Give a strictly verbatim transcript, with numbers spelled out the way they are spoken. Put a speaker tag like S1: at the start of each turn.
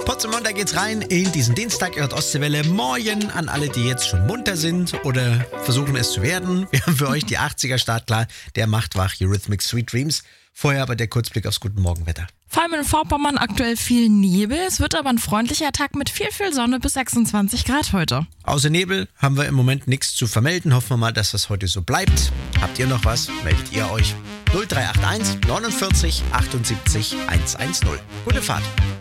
S1: Potsdam, da geht's rein in diesen Dienstag. Ihr hört Ostseewelle. Moin an alle, die jetzt schon munter sind oder versuchen es zu werden. Wir haben für euch die achtziger startklar. Der macht wach, Eurythmics Sweet Dreams. Vorher aber der Kurzblick aufs Guten Morgenwetter.
S2: Vor allem in Vorpommern aktuell viel Nebel. Es wird aber ein freundlicher Tag mit viel, viel Sonne bis sechsundzwanzig Grad heute.
S1: Außer Nebel haben wir im Moment nichts zu vermelden. Hoffen wir mal, dass das heute so bleibt. Habt ihr noch was? Meldet ihr euch. null drei acht eins neunundvierzig achtundsiebzig hundertzehn. Gute Fahrt.